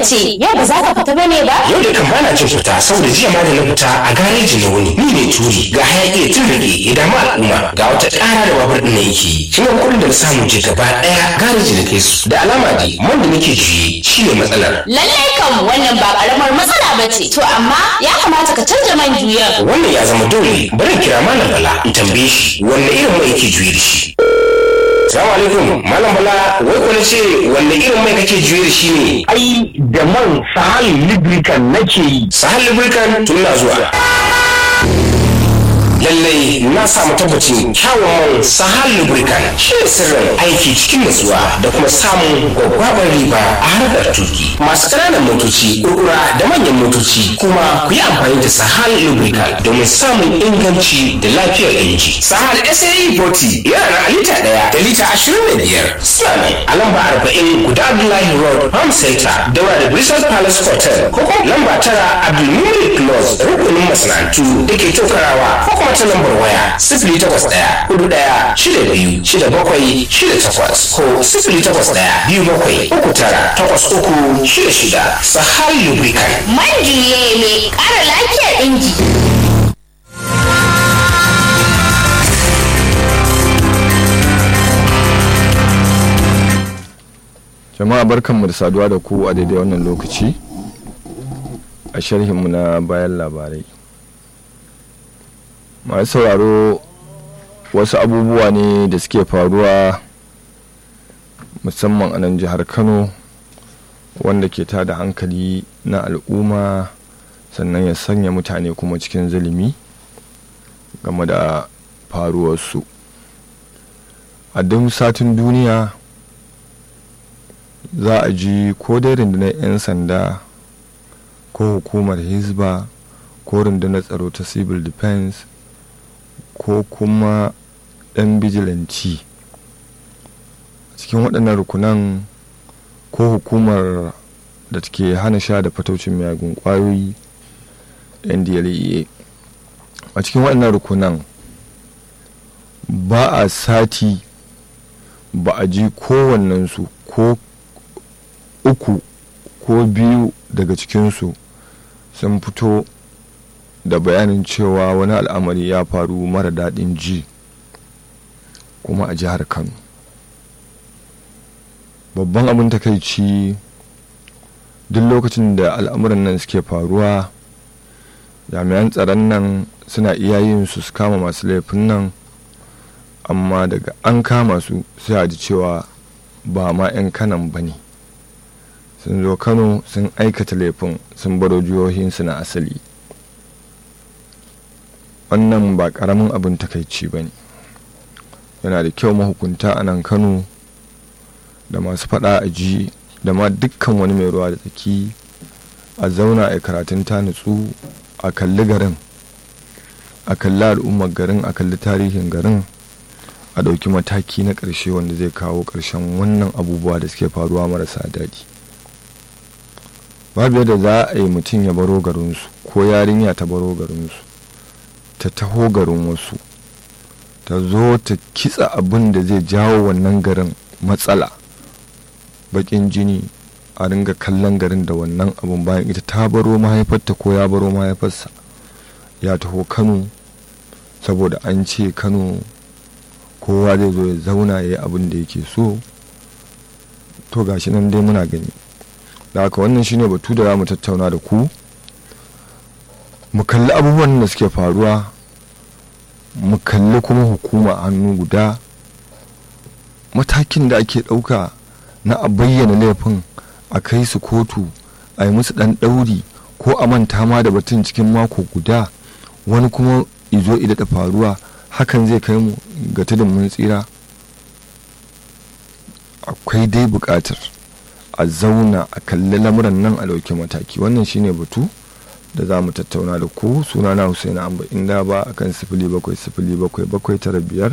ce yau ba za ka fita bane ba? Yau da kan bana jin fita saboda jiya ma da na fita a gareji na wuni. Ni ne turi ga hayaki ya turrike ya damu al'umma ga wata ƙara da babur ɗin na yake. Shi ne kuɗin da na samu je gaba ɗaya gareji na kai su. Da alama dai man da nake juye shi ne matsalar. Lallai kam wannan ba ƙaramar matsala ba ce. To amma ya kamata ka canja man juyan. Wannan ya zama dole bari in kira Malam Bala in tambaye shi wanne irin mai yake juye da shi. Salamu alaikum Malam Bala, wai ko ce wanne irin mai kake juye da shi ne? Ai da man Sahal Lubricant nake yi. Sahal Lubricant tun na zuwa. Lallai na samu tabbacin kyawun man Sahal Lubricant shi ne sirrin aiki cikin nutsuwa da kuma samun gwaggwabar riba a harkar tuki. Masu ƙananan motoci, kurkura da manyan motoci kuma ku yi amfani da Sahal Lubricant domin samun inganci da lafiyar inji. Sahal SAE 40 yana na lita 1 da lita 25. Suna ne a lamba 40 guda Abdullahi Road, Farm Center, daura da Bristol Palace Hotel, ko kuma lamba 9 Abdulmumin Close, rukunin masana'antu da ke Tokarawa, ko kuma ta lambar waya 081-42-62-67-68 ko 081-27-39-83-66. Sahal Lubricant. Man juye mai ƙara lafiyar inji. Jama'a barkanmu da saduwa da ku a daidai wannan lokaci a sharhinmu na bayan labarai. Masu sauraro, wasu abubuwa ne da suke faruwa musamman a nan jihar Kano wanda ke tada hankali na al'umma sannan ya sanya mutane kuma cikin zulumi game da faruwarsu. A duk satin duniya za a ji ko dai rundunar 'yan sanda ko hukumar Hizba ko rundunar tsaro ta civil defense ko kuma ɗan bijilanci cikin waɗannan rukunan ko hukumar da take hana sha da fataucin miyagun ƙwayoyi NDLEA. A cikin waɗannan rukunan ba a sati ba a ji kowannensu ko uku ko biyu daga cikinsu sun fito da bayanin cewa wani al'amari ya faru mara daɗin ji kuma a jihar Kano. Babban abin takaici duk lokacin da al'amuran nan suke faruwa, jami'an tsaron nan suna iya yin su kama masu laifin nan, amma daga an kama su sai a ji cewa ba ma 'yan Kanan ba ne, sun zo Kano sun aikata laifin sun baro jihohinsu na asali. Wannan ba ƙaramin abin takaici ba ne. Yana da kyau mahukunta a nan Kano da masu faɗa a ji da ma dukkan wani mai ruwa da tsaki a zauna a karatun ta nutsu, a kalli garin, a kalli al'ummar garin, a kalli tarihin garin, a ɗauki mataki na ƙarshe wanda zai kawo ƙarshen wannan abubuwa da suke faruwa marasa daɗi. Babu yadda za a yi mutum ya baro garinsu ko yarinya ta baro garinsu ta taho garin wasu, ta zo ta kitsa abin da zai jawo wannan garin matsala, bakin jini, a ringa kallon garin da wannan abun bayan ita ta baro mahaifarta ko ya baro mahaifarsa ya taho Kano saboda an ce Kano kowa zai zo ya zauna ya yi abin da yake so. To gashi nan dai muna gani. Da haka wannan shine batu da za mu tattauna da ku, mu kalli abubuwan da suke faruwa, mu kalli kuma hukuma hannu guda, matakin da ake ɗauka na a bayyana laifin, a kai su kotu, a yi musu ɗan ɗauri ko a manta ma da batun cikin mako guda, wani kuma izo da faruwa, hakan zai kai mu ga tudun mun tsira. Akwai dai buƙatar a zauna a kalli lamuran nan a ɗauki mataki. Wannan shine batu da za mu tattauna da ku. Sunana Husaina Amba Inda ba akan 0707 795